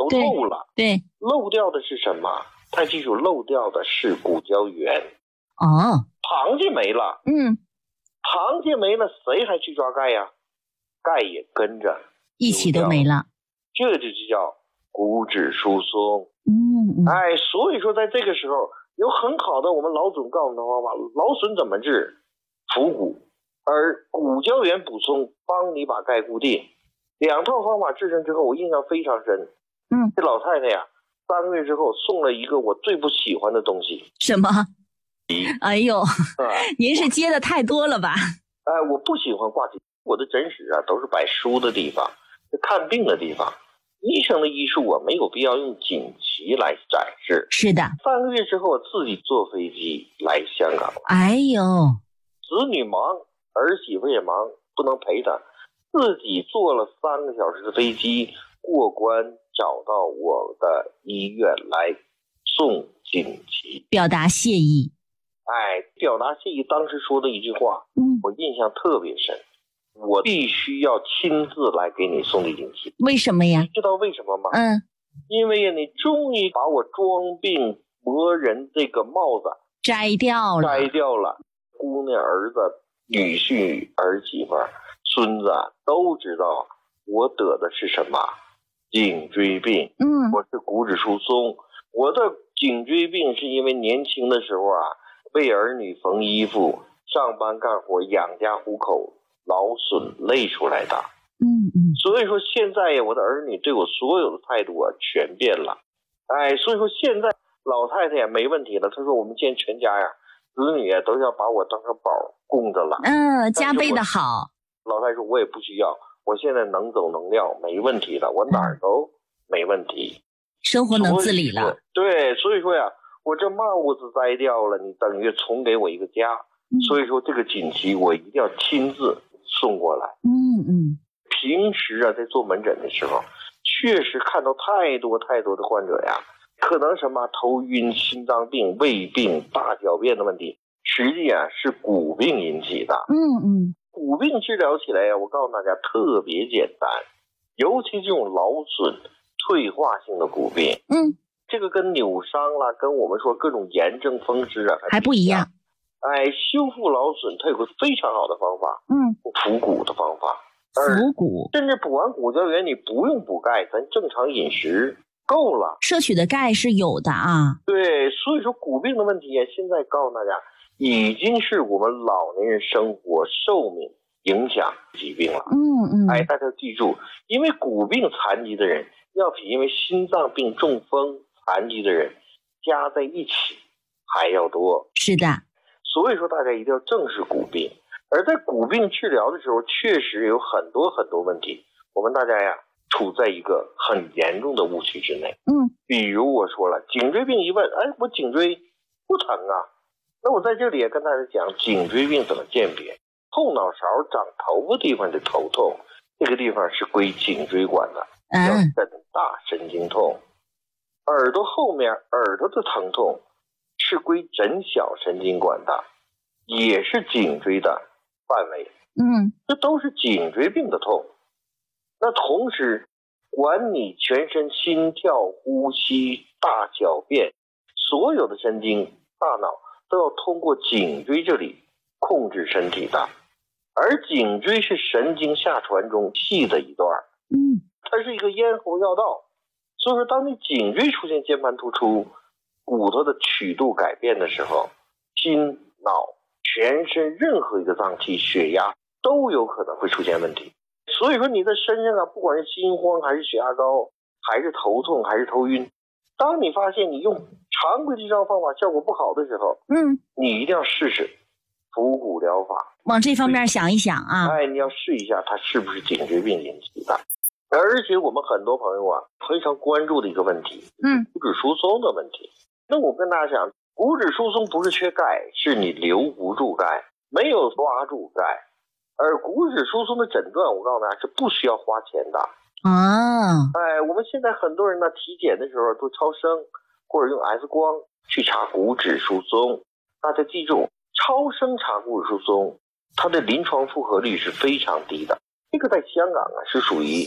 都漏了。 对， 漏掉的是什么？大家记住，漏掉的是骨胶原。 哦， 螃蟹没了，螃蟹没了，谁还去抓钙呀？钙也跟着一起都没了， 这就叫骨质疏松。所以说在这个时候有很好的我们老总告诉的方法，劳损怎么治？补骨，而骨胶原补充帮你把钙固定。2套方法治成之后，我印象非常深。这老太太呀，3个月之后送了一个我最不喜欢的东西。 什么？哎呦，您是接的太多了吧？ 我不喜欢挂锦，我的诊室啊都是摆书的地方，看病的地方。医生的医术没有必要用锦旗来展示。 是的。 3个月之后，自己坐飞机来香港。 哎呦， 子女忙，儿媳妇也忙，不能陪她，自己坐了3个小时的飞机过关，找到我的医院来送锦旗， 表达谢意。 表达谢意。当时说的一句话，我印象特别深。我必须要亲自来给你送这锦旗。 为什么呀？ 你知道为什么吗？ 因为你终于把我装病魔人这个帽子摘掉了。 姑娘、儿子、女婿、儿媳妇、孙子都知道我得的是什么？颈椎病。我是骨质疏松。我的颈椎病是因为年轻的时候为儿女缝衣服、上班干活、养家糊口，劳损累出来的。所以说现在我的儿女对我所有的态度全变了。所以说现在老太太也没问题了。她说我们现在全家子女都要把我当成宝供着了。 加倍的好。 老太太说我也不需要，我现在能走能撂，没问题了，我哪儿都没问题， 生活能自理了。 对，所以说我这帽子摘掉了，你等于重给我一个家。所以说这个锦旗我一定要亲自送过来。平时在做门诊的时候，确实看到太多的患者可能什么头晕、心脏病、胃病、大小便的问题，实际是骨病引起的。骨病治疗起来我告诉大家特别简单，尤其这种劳损退化性的骨病，这个跟扭伤啦，跟我们说各种炎症风湿还不一样。 修复劳损它有个非常好的方法，补骨的方法。 补骨， 甚至补完骨胶原你不用补钙，咱正常饮食够了。 摄取的钙是有的对，所以说骨病的问题现在告诉大家已经是我们老年人生活寿命影响疾病了。大家记住，因为骨病残疾的人要比因为心脏病中风残疾的人加在一起还要多。 是的。 所以说大家一定要正视骨病。而在骨病治疗的时候，确实有很多问题，我们大家处在一个很严重的误区之内。比如我说了，颈椎病一问，我颈椎不疼那我在这里也跟大家讲颈椎病怎么鉴别。后脑勺长头发地方的头痛，这个地方是归颈椎管的，叫枕大神经痛。耳朵后面耳朵的疼痛是归枕小神经管的，也是颈椎的范围。这都是颈椎病的痛。那同时管你全身心跳、呼吸、大小便，所有的神经、大脑都要通过颈椎这里控制身体的。而颈椎是神经下传中细的一段，它是一个咽喉要道。所以说当你颈椎出现间盘突出，骨头的曲度改变的时候，心、脑、全身任何一个脏器、血压都有可能会出现问题。所以说你在身上不管是心慌还是血压高，还是头痛还是头晕，当你发现你用常规的治疗方法效果不好的时候，你一定要试试补骨疗法， 往这方面想一想你要试一下它是不是颈椎病引起的。而且我们很多朋友非常关注的一个问题，骨质疏松的问题。那我跟大家讲，骨质疏松不是缺钙，是你留不住钙，没有抓住钙。而骨质疏松的诊断，我告诉大家是不需要花钱的。我们现在很多人体检的时候都超声或者用 X 光去查骨质疏松。大家记住，超声查骨质疏松，它的临床复合率是非常低的。这个在香港是属于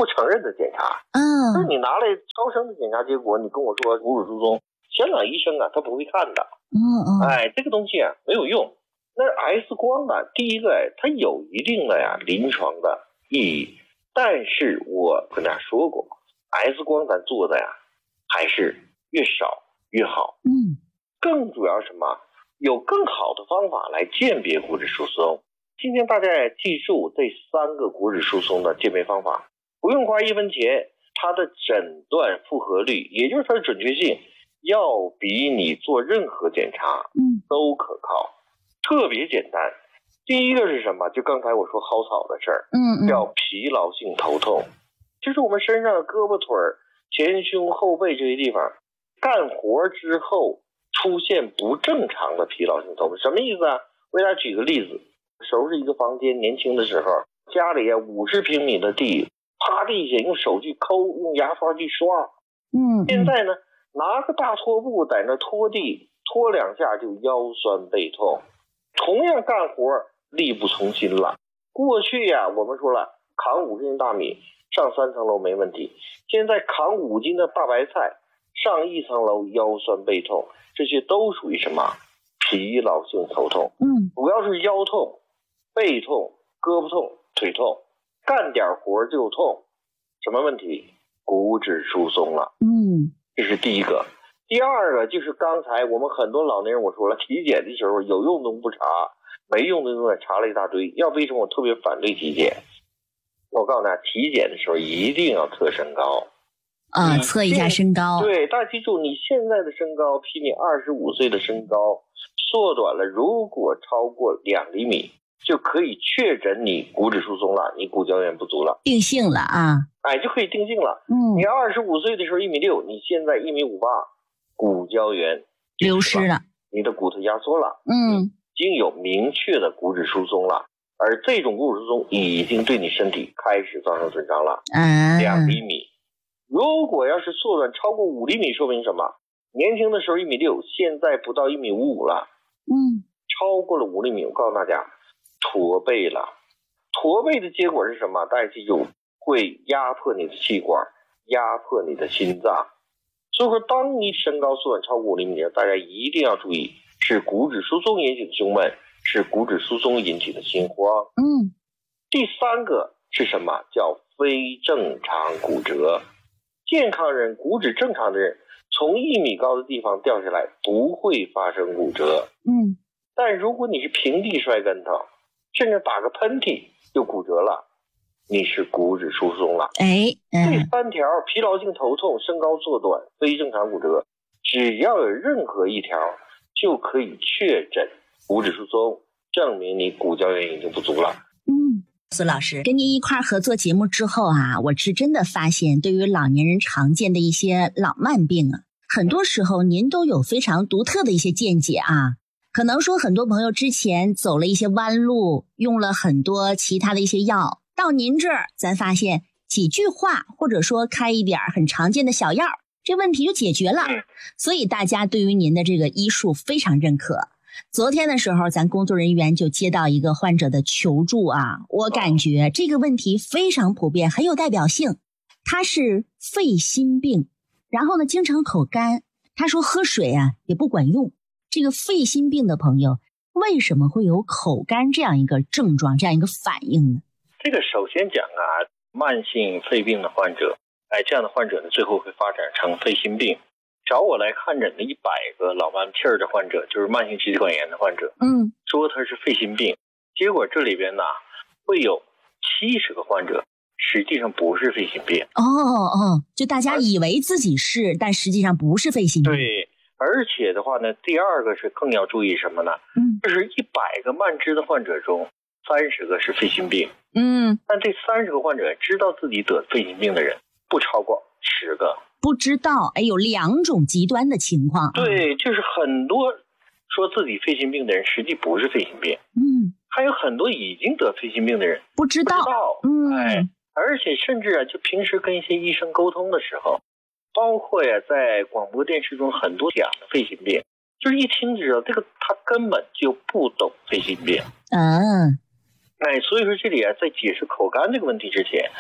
不承认的检查。那你拿来超声的检查结果，你跟我说骨质疏松，香港医生啊他不会看的。这个东西啊没有用。那 X 光啊，第一个它有一定的临床的意义，但是我跟大家说过 ，X 光咱做的还是越少越好。更主要什么？有更好的方法来鉴别骨质疏松。今天大家也记住这3个骨质疏松的鉴别方法，不用花1分钱，它的诊断复合率，也就是它的准确性，要比你做任何检查都可靠，特别简单。第一个是什么？就刚才我说蒿草的事儿，叫疲劳性头痛，就是我们身上的胳膊腿、前胸后背这些地方干活之后出现不正常的疲劳性头痛。什么意思啊？我给大家举个例子，收拾一个房间，年轻的时候家里50平米的地，趴地下用手去抠，用牙刷去刷。现在呢，拿个大拖布在那拖地，拖2下就腰酸背痛。同样干活力不从心了。过去我们说了，扛50斤大米上3层楼没问题，现在扛5斤的大白菜上1层楼腰酸背痛，这些都属于什么？疲劳性头痛。主要是腰痛、背痛、胳膊痛、腿痛，干点活就痛。什么问题？骨质疏松了。这是第一个。第二个就是刚才我们很多老年人我说了，体检的时候有用的不查，没用的查了一大堆。要为什么我特别反对体检？我告诉大家，体检的时候一定要测身高。 测一下身高。 对，大家记住，你现在的身高比你25岁的身高缩短了，如果超过2厘米，就可以确诊你骨质疏松了，你骨胶原不足了， 定性了啊。 就可以定性了。你25岁的时候1.6米，你现在1.58米，骨胶原流失了， 你的骨头压缩了，已经有明确的骨质疏松了，而这种骨质疏松已经对你身体开始造成损伤了。2厘米，如果要是缩短超过5厘米，说明什么？年轻的时候1.6米，现在不到1.55米了。超过了5厘米，我告诉大家，驼背了。驼背的结果是什么？大家记住，会压迫你的气管，压迫你的心脏。所以说，当你身高缩短超过5厘米，大家一定要注意，是骨质疏松引起的胸闷，是骨质疏松引起的心慌。第3个是什么？叫非正常骨折。健康人，骨质正常的人，从1米高的地方掉下来不会发生骨折。但如果你是平地摔跟头，甚至打个喷嚏就骨折了，你是骨质疏松了。这3条，疲劳性头痛、身高缩短、非正常骨折，只要有任何一条就可以确诊骨质疏松，证明你骨胶原已经不足了。 苏老师跟您一块合作节目之后我是真的发现，对于老年人常见的一些老慢病很多时候您都有非常独特的一些见解可能说很多朋友之前走了一些弯路，用了很多其他的一些药，到您这儿咱发现几句话或者说开一点很常见的小药，这问题就解决了。所以大家对于您的这个医术非常认可。昨天的时候咱工作人员就接到一个患者的求助我感觉这个问题非常普遍，很有代表性。他是肺心病，然后呢经常口干，他说喝水也不管用。这个肺心病的朋友为什么会有口干这样一个症状，这样一个反应呢？ 这个首先讲慢性肺病的患者，这样的患者呢，最后会发展成肺心病。找我来看诊的100个老慢气儿的患者，就是慢性支气管炎的患者，说他是肺心病，结果这里边会有70个患者实际上不是肺心病。 就大家以为自己是，但实际上不是肺心病。 对，而且的话呢，第2个是更要注意什么呢？就是100个慢支的患者中30个是肺心病。但这30个患者知道自己得肺心病的人不超过10个。 不知道，有2种极端的情况。 对，就是很多说自己肺心病的人实际不是肺心病。还有很多已经得肺心病的人不知道。 而且甚至就平时跟一些医生沟通的时候，包括在广播电视中很多讲的肺心病，就是一听就知道这个他根本就不懂肺心病。所以说这里在解释口干这个问题之前，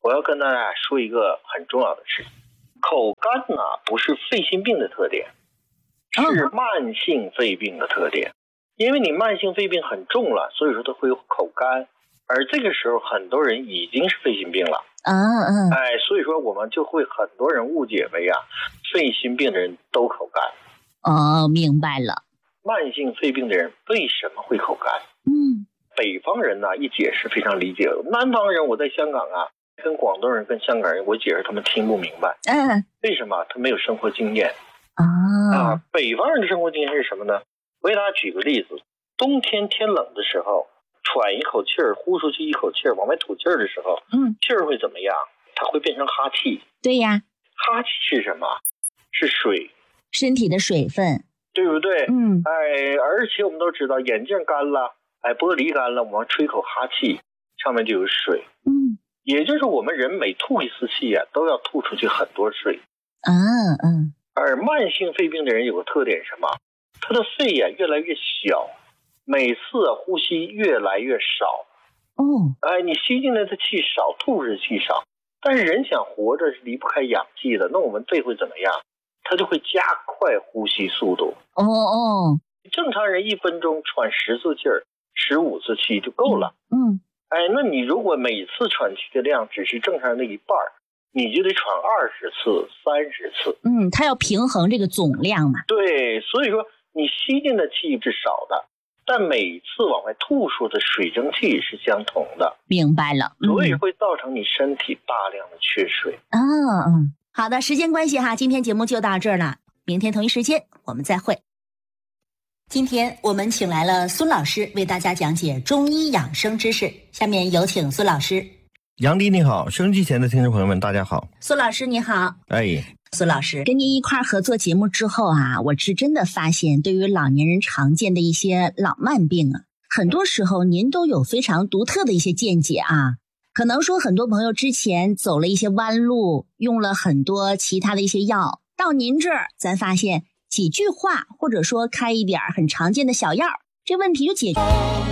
我要跟大家说一个很重要的事情，口干呢不是肺心病的特点，是慢性肺病的特点。因为你慢性肺病很重了，所以说它会有口干，而这个时候很多人已经是肺心病了。所以说我们就会很多人误解为肺心病的人都口干。 明白了。 慢性肺病的人为什么会口干？北方人呢一解释非常理解，南方人我在香港跟广东人跟香港人我解释他们听不明白。为什么？他没有生活经验。北方人的生活经验是什么呢？我给大家举个例子，冬天天冷的时候，喘一口气儿，呼出去一口气儿，往外吐气儿的时候，气儿会怎么样？它会变成哈气。 对呀， 哈气是什么？是水， 身体的水分， 对不对？而且我们都知道，眼镜干了，玻璃干了，我们吹口哈气，上面就有水。也就是我们人每吐一次气都要吐出去很多水。而慢性肺病的人有个特点是什么？他的肺越来越小，每次呼吸越来越少。你吸进来的气少，吐出的气少。但是人想活着是离不开氧气的，那我们肺会怎么样？它就会加快呼吸速度。正常人1分钟喘10次气儿，15次气就够了。那你如果每次喘气的量只是正常人的一半，你就得喘20次、30次。 它要平衡这个总量嘛。 对，所以说你吸进的气是少的，但每次往外吐出的水蒸气是相同的。 明白了。 所以会造成你身体大量的缺水。 好的，时间关系今天节目就到这儿了，明天同一时间我们再会。今天我们请来了孙老师为大家讲解中医养生知识，下面有请孙老师。 杨迪你好，收音机前的听众朋友们大家好。 孙老师你好。 孙老师，跟您一块合作节目之后我是真的发现，对于老年人常见的一些老慢病很多时候您都有非常独特的一些见解可能说很多朋友之前走了一些弯路，用了很多其他的一些药，到您这儿咱发现几句话或者说开一点很常见的小药，这问题就解决。